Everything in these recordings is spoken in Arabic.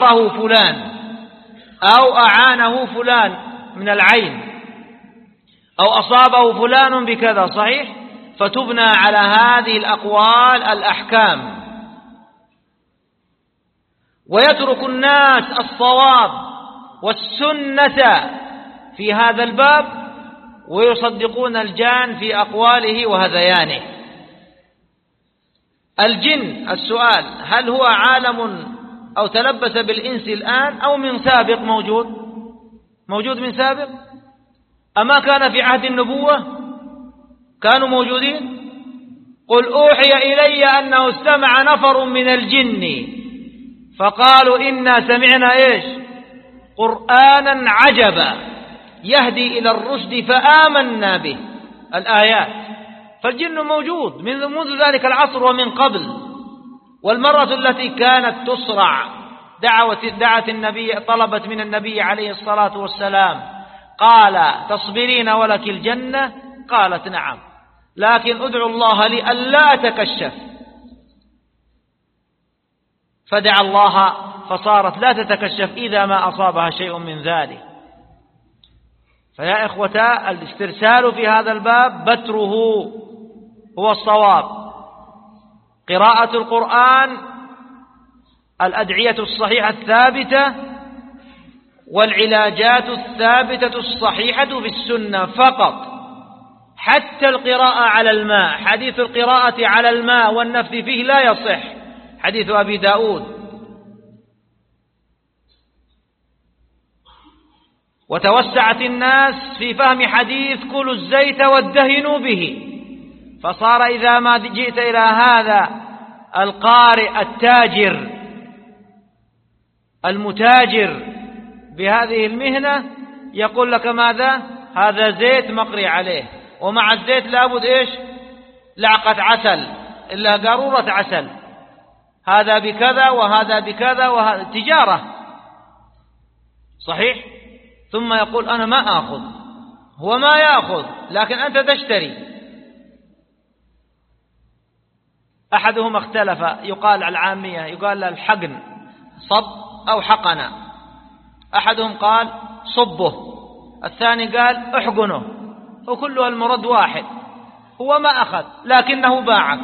فلان أو أعانه فلان من العين أو أصابه فلان بكذا، صحيح؟ فتبنى على هذه الأقوال الأحكام، ويترك الناس الصواب والسنة في هذا الباب ويصدقون الجان في أقواله وهذيانه. الجن، السؤال: هل هو عالم أو تلبس بالإنس الآن أو من سابق؟ موجود من سابق؟ أما كان في عهد النبوة كانوا موجودين؟ قل أوحي إلي أنه استمع نفر من الجن فقالوا إنا سمعنا إيش؟ قرآنا عجبا يهدي إلى الرشد فآمنا به. الآيات. فالجن موجود منذ ذلك العصر ومن قبل. والمرة التي كانت تصرع دعت النبي، طلبت من النبي عليه الصلاة والسلام، قال: تصبرين ولك الجنة؟ قالت: نعم، لكن ادعو الله لي ألا أتكشف. فدعا الله فصارت لا تتكشف إذا ما أصابها شيء من ذلك. فيا إخوة، الاسترسال في هذا الباب بتره هو الصواب. قراءة القرآن، الأدعية الصحيحة الثابتة، والعلاجات الثابتة الصحيحة في السنة فقط. حتى القراءة على الماء، حديث القراءة على الماء والنفث فيه لا يصح، حديث أبي داود. وتوسعت الناس في فهم حديث: كلوا الزيت وادهنوا به. فصار إذا ما جئت إلى هذا القارئ التاجر المتاجر بهذه المهنة يقول لك ماذا؟ هذا زيت مقري عليه، ومع الزيت لابد إيش؟ لعقة عسل، إلا قارورة عسل، هذا بكذا وهذا بكذا وهذا، تجارة، صحيح؟ ثم يقول: أنا ما آخذ. هو ما يأخذ، لكن أنت تشتري. أحدهم اختلف، يقال على العامية، يقال الحقن، صب أو حقن. أحدهم قال صبه، الثاني قال احقنه، وكلها المراد واحد. هو ما أخذ لكنه باعك،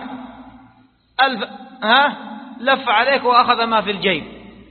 لف عليك وأخذ ما في الجيب.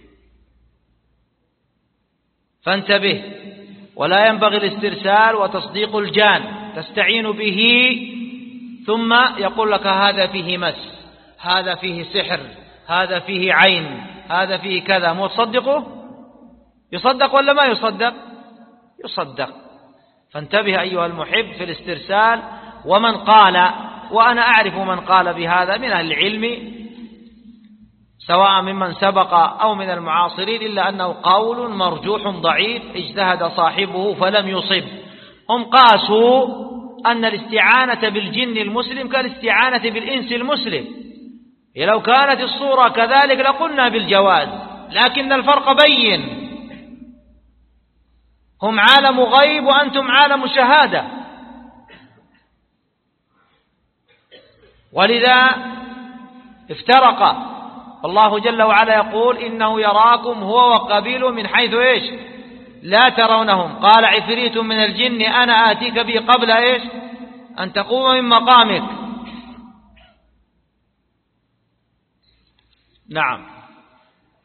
فانتبه، ولا ينبغي الاسترسال وتصديق الجان، تستعين به ثم يقول لك هذا فيه مس، هذا فيه سحر، هذا فيه عين، هذا فيه كذا، مو تصدقه؟ يصدق ولا ما يصدق؟ يصدق. فانتبه أيها المحب في الاسترسال. ومن قال، وأنا أعرف من قال بهذا من أهل العلم سواء ممن سبق أو من المعاصرين، إلا أنه قول مرجوح ضعيف اجتهد صاحبه فلم يصب. هم قاسوا أن الاستعانة بالجن المسلم كالاستعانة بالإنس المسلم. لو كانت الصورة كذلك لقلنا بالجواز، لكن الفرق بين. هم عالم غيب وأنتم عالم شهادة، ولذا افترقا. الله جل وعلا يقول: إنه يراكم هو وقبيله من حيث إيش؟ لا ترونهم. قال عفريت من الجن أنا آتيك به قبل إيش؟ أن تقوم من مقامك. نعم.